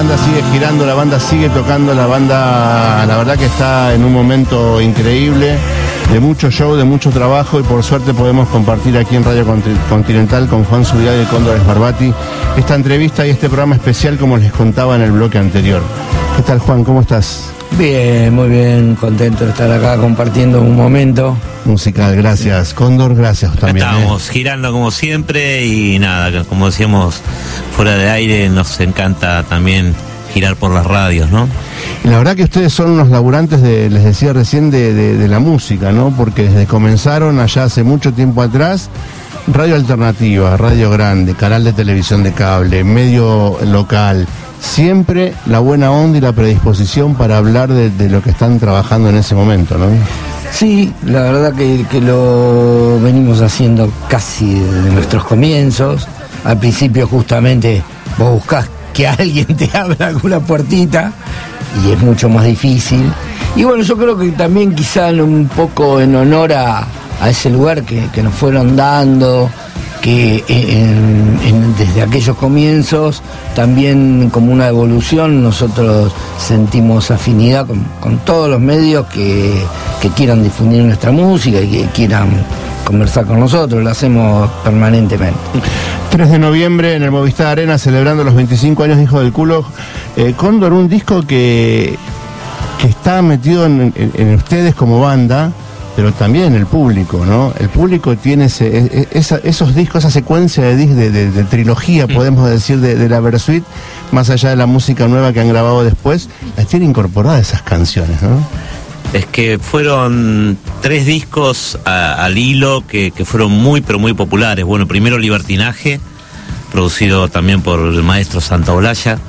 banda sigue girando, la banda sigue tocando, la banda la verdad que está en un momento increíble, de mucho show, de mucho trabajo, y por suerte podemos compartir aquí en Radio Continental con Juan Zubiaga y Cóndor Sbarbati esta entrevista y este programa especial, como les contaba en el bloque anterior. ¿Qué tal, Juan? ¿Cómo estás? Bien, muy bien, contento de estar acá compartiendo un momento musical. Gracias, Cóndor, gracias también. Estamos girando como siempre y nada, como decíamos fuera de aire, nos encanta también girar por las radios, ¿no? Y la verdad que ustedes son unos laburantes les decía recién, de la música, ¿no? Porque desde que comenzaron allá hace mucho tiempo atrás, radio alternativa, radio grande, canal de televisión de cable, medio local, siempre la buena onda y la predisposición para hablar de lo que están trabajando en ese momento, ¿no? Sí, la verdad que lo venimos haciendo casi desde nuestros comienzos. Al principio justamente vos buscás que alguien te abra alguna puertita y es mucho más difícil. Y bueno, yo creo que también quizá un poco en honor a ese lugar que nos fueron dando, que desde aquellos comienzos, también como una evolución, nosotros sentimos afinidad con todos los medios que quieran difundir nuestra música y que quieran conversar con nosotros, lo hacemos permanentemente. 3 de noviembre en el Movistar Arena, celebrando los 25 años de Hijos del Culo. Cóndor, un disco que está metido en ustedes como banda, pero también el público, ¿no? El público tiene esos discos, esa secuencia de trilogía, podemos decir, de la Versuit, más allá de la música nueva que han grabado después, las tiene incorporadas esas canciones, ¿no? Es que fueron 3 discos al hilo que fueron muy, pero muy populares. Bueno, primero Libertinaje, producido también por el maestro Santaolalla,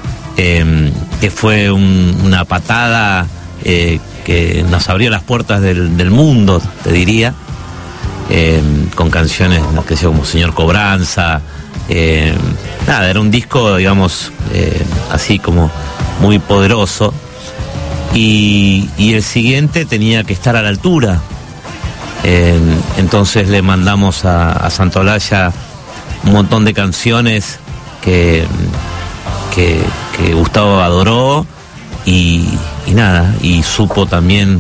que fue una patada que nos abrió las puertas del mundo, te diría, con canciones que sea como Señor Cobranza. Nada, era un disco, digamos, así como muy poderoso. Y el siguiente tenía que estar a la altura. Entonces le mandamos a Santaolalla un montón de canciones que Gustavo adoró y nada, y supo también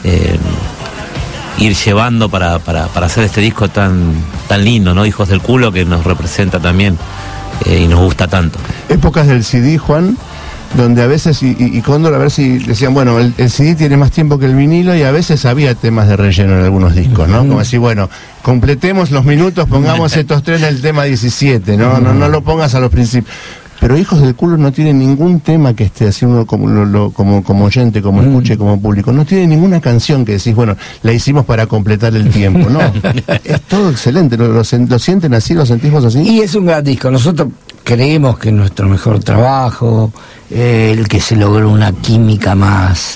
ir llevando para hacer este disco tan lindo, ¿no? Hijos del Culo, que nos representa también y nos gusta tanto. Épocas del CD, Juan, donde a veces, y Cóndor, a ver si decían, bueno, el CD tiene más tiempo que el vinilo, y a veces había temas de relleno en algunos discos, ¿no? Como decir, bueno, completemos los minutos, pongamos estos 3 en el tema 17, ¿no? No lo pongas a los principios. Pero Hijos del Culo no tiene ningún tema que esté así, uno como oyente, como escuche, como público. No tiene ninguna canción que decís, bueno, la hicimos para completar el tiempo. No, es todo excelente. ¿Lo sienten así? ¿Lo sentimos así? Y es un gran disco. Nosotros creemos que es nuestro mejor trabajo, el que se logró una química más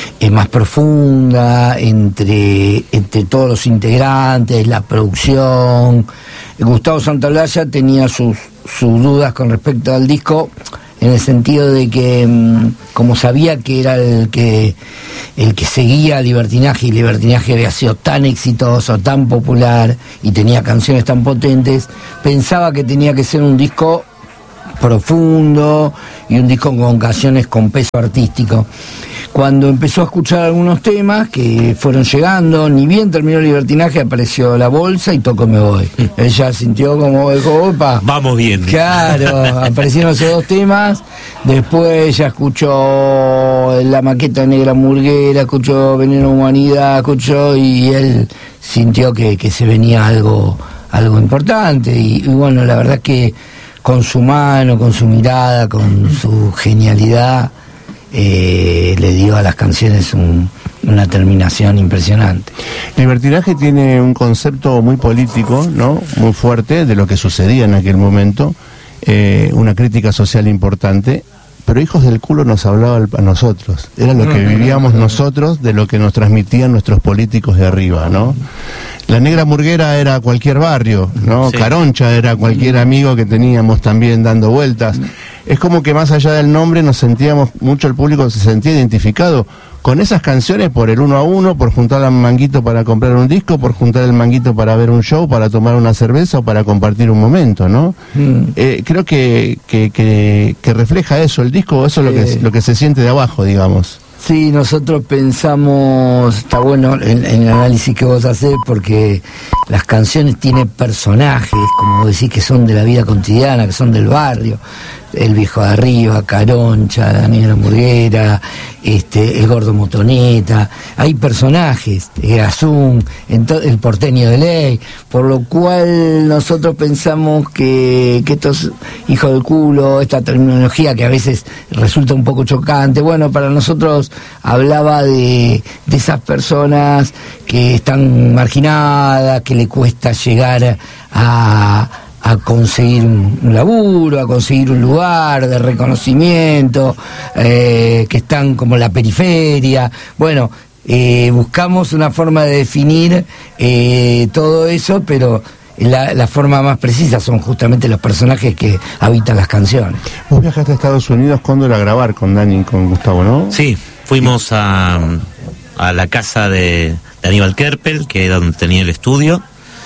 profunda entre todos los integrantes, la producción. Gustavo Santaolalla tenía sus dudas con respecto al disco, en el sentido de que como sabía que era el que seguía Libertinaje, y Libertinaje había sido tan exitoso, tan popular y tenía canciones tan potentes, pensaba que tenía que ser un disco profundo y un disco con canciones con peso artístico. Cuando empezó a escuchar algunos temas que fueron llegando, ni bien terminó Libertinaje, apareció La Bolsa y Toco Me Voy. Ella sintió como, dijo, opa, vamos bien. Claro, aparecieron esos 2 temas. Después ella escuchó La Maqueta Negra Murguera, escuchó Veneno Humanidad, y él sintió que se venía algo importante. Y bueno, la verdad que con su mano, con su mirada, con su genialidad, le dio a las canciones una terminación impresionante. Libertinaje tiene un concepto muy político, ¿no? Muy fuerte de lo que sucedía en aquel momento, una crítica social importante, pero Hijos del Culo nos hablaba a nosotros, era lo que vivíamos nosotros, de lo que nos transmitían nuestros políticos de arriba, ¿no? La Negra Murguera era cualquier barrio, ¿no? Sí. Caroncha era cualquier amigo que teníamos también dando vueltas. Es como que más allá del nombre nos sentíamos, mucho el público se sentía identificado con esas canciones por el 1 a 1, por juntar el manguito para comprar un disco, por juntar el manguito para ver un show, para tomar una cerveza o para compartir un momento, ¿no? Creo que refleja eso el disco, eso es lo que se siente de abajo, digamos. Sí, nosotros pensamos, está bueno el análisis que vos hacés, porque las canciones tienen personajes, como vos decís, que son de la vida cotidiana, que son del barrio. El Viejo de Arriba, Caroncha, la Negra Murguera, el Gordo Motoneta. Hay personajes, Gazún, el Porteño de Ley, por lo cual nosotros pensamos que estos hijos del culo, esta terminología que a veces resulta un poco chocante, bueno, para nosotros hablaba de esas personas que están marginadas, que le cuesta llegar a conseguir un laburo, a conseguir un lugar de reconocimiento, que están como en la periferia. Bueno, buscamos una forma de definir todo eso, pero la forma más precisa son justamente los personajes que habitan las canciones. Vos viajaste a Estados Unidos, ¿cuándo era a grabar con Dani y con Gustavo, no? Sí, fuimos a la casa de Aníbal Kerpel, que era donde tenía el estudio.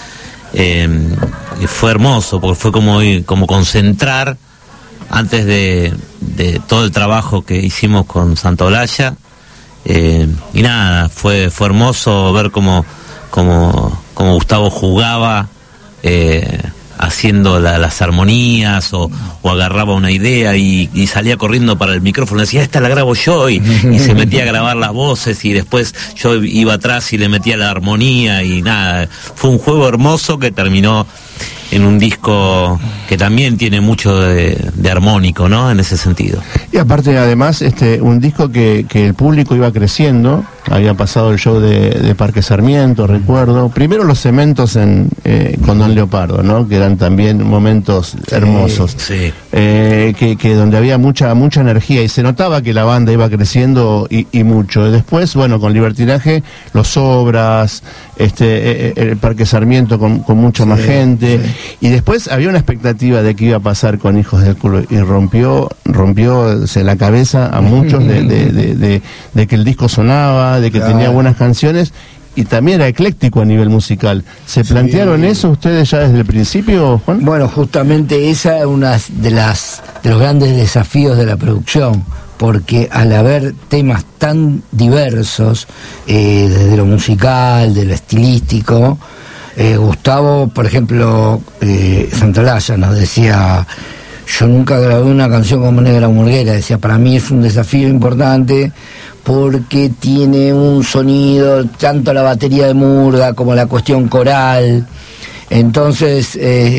Fue hermoso porque fue como concentrar antes de todo el trabajo que hicimos con Santaolalla, y nada, fue hermoso ver cómo Gustavo jugaba haciendo las armonías o agarraba una idea y salía corriendo para el micrófono, decía, esta la grabo yo, y se metía a grabar las voces, y después yo iba atrás y le metía la armonía, y nada, fue un juego hermoso que terminó en un disco que también tiene mucho de armónico, ¿no? En ese sentido. Y aparte, además, un disco que el público iba creciendo. Había pasado el show de Parque Sarmiento, recuerdo. Primero los cementos con Don Leopardo, ¿no? Que eran también momentos hermosos. Sí. Que donde había mucha energía y se notaba que la banda iba creciendo y mucho. Después, bueno, con Libertinaje, los Obras, el Parque Sarmiento con mucha más gente. Sí. Y después había una expectativa de qué iba a pasar con Hijos del Culo y rompió la cabeza a muchos de que el disco sonaba, de que tenía buenas canciones y también era ecléctico a nivel musical. ¿Se plantearon eso ustedes ya desde el principio, Juan? Bueno, justamente esa es una de los grandes desafíos de la producción, porque al haber temas tan diversos, desde lo musical, de lo estilístico, Gustavo, por ejemplo, Santaolalla nos decía, yo nunca grabé una canción como Negra Murguera, decía, para mí es un desafío importante porque tiene un sonido, tanto la batería de Murga como la cuestión coral, entonces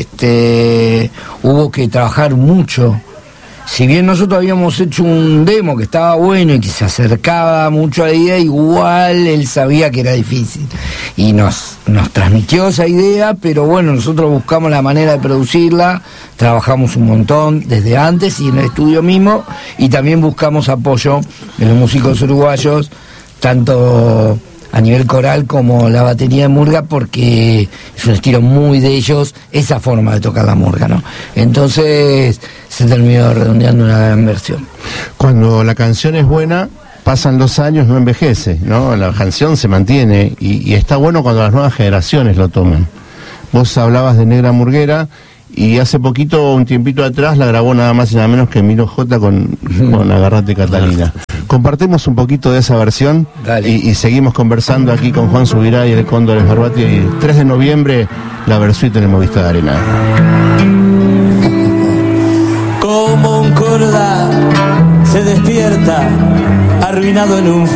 hubo que trabajar mucho. Si bien nosotros habíamos hecho un demo que estaba bueno y que se acercaba mucho a la idea, igual él sabía que era difícil y nos transmitió esa idea, pero bueno, nosotros buscamos la manera de producirla, trabajamos un montón desde antes y en el estudio mismo, y también buscamos apoyo de los músicos uruguayos, tanto a nivel coral como la batería de Murga, porque es un estilo muy de ellos, esa forma de tocar la Murga, ¿no? Entonces se terminó redondeando una gran versión. Cuando la canción es buena, pasan los años, no envejece, ¿no? La canción se mantiene y está bueno cuando las nuevas generaciones lo toman. Vos hablabas de Negra Murguera y hace poquito, un tiempito atrás, la grabó nada más y nada menos que Miro J con Agarrate Catalina. Compartimos un poquito de esa versión y seguimos conversando aquí con Juan Subirá y el Cóndor Esbarbati. Y el 3 de noviembre, la Versuit en el Movistar Arena. Como un cordal se despierta, arruinado en un